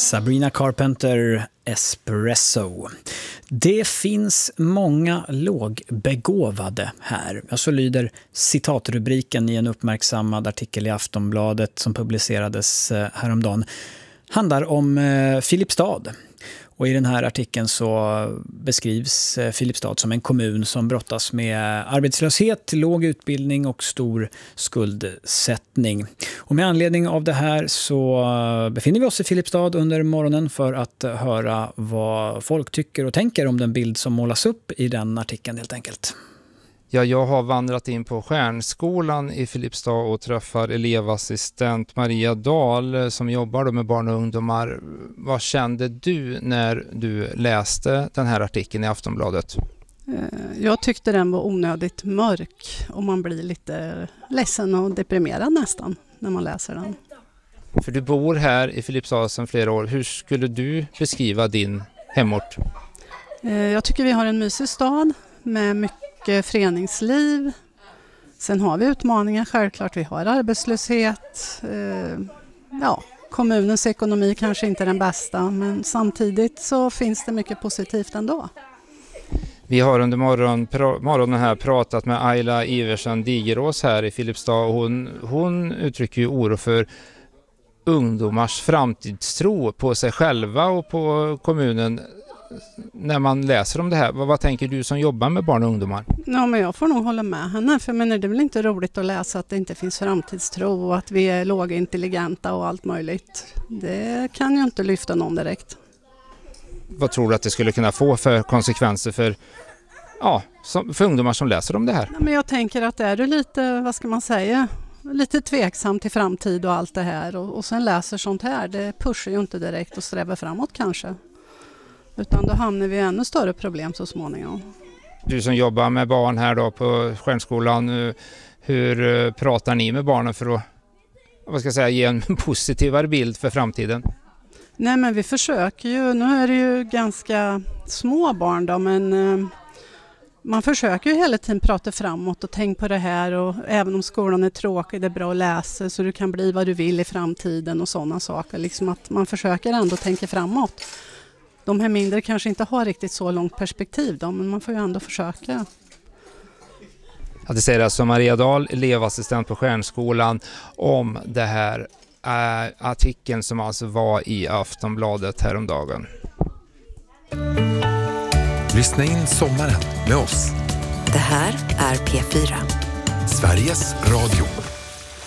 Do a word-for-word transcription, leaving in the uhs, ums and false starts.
Sabrina Carpenter, Espresso. Det finns många lågbegåvade här. Ja, så lyder citatrubriken i en uppmärksammad artikel i Aftonbladet som publicerades häromdagen. Handlar om eh, Filipstad. Och i den här artikeln så beskrivs eh, Filipstad som en kommun som brottas med arbetslöshet, låg utbildning och stor skuldsättning. Och med anledning av det här så befinner vi oss i Filipstad under morgonen för att höra vad folk tycker och tänker om den bild som målas upp i den artikeln helt enkelt. Ja, jag har vandrat in på Stjärnskolan i Filipstad och träffar elevassistent Maria Dahl som jobbar då med barn och ungdomar. Vad kände du när du läste den här artikeln i Aftonbladet? Jag tyckte den var onödigt mörk och man blir lite ledsen och deprimerad nästan när man läser den. För du bor här i Filipstad sedan flera år. Hur skulle du beskriva din hemort? Jag tycker vi har en mysig stad med mycket föreningsliv. Sen har vi utmaningar självklart. Vi har arbetslöshet. Ja, kommunens ekonomi kanske inte är den bästa, men samtidigt så finns det mycket positivt ändå. Vi har under morgon, pra, morgonen här pratat med Ayla Iversen Digerås här i Filipstad och hon, hon uttrycker ju oro för ungdomars framtidstro på sig själva och på kommunen. När man läser om det här, vad, vad tänker du som jobbar med barn och ungdomar? Ja, men jag får nog hålla med henne, för men det är väl inte roligt att läsa att det inte finns framtidstro och att vi är lågintelligenta och allt möjligt. Det kan ju inte lyfta någon direkt. Vad tror du att det skulle kunna få för konsekvenser för, ja, för ungdomar som läser om det här? Ja, men jag tänker att är du lite, vad ska man säga, lite tveksam till framtid och allt det här och, och sen läser sånt här, det pushar ju inte direkt och strävar framåt kanske. Utan då hamnar vi i ännu större problem så småningom. Du som jobbar med barn här då på Stjärnskolan, hur pratar ni med barnen för att, vad ska jag säga, ge en positivare bild för framtiden? Nej, men vi försöker ju, nu är det ju ganska små barn då, men eh, man försöker ju hela tiden prata framåt och tänka på det här, och även om skolan är tråkig, det är bra att läsa så du kan bli vad du vill i framtiden och sådana saker. Liksom att man försöker ändå tänka framåt. De här mindre kanske inte har riktigt så långt perspektiv då, men man får ju ändå försöka. Ja, det säger alltså Maria Dahl, elevassistent på Stjärnskolan, om det här äh, artikeln som alltså var i Aftonbladet häromdagen. Lyssna in sommaren med oss. Det här är P fyra. Sveriges Radio.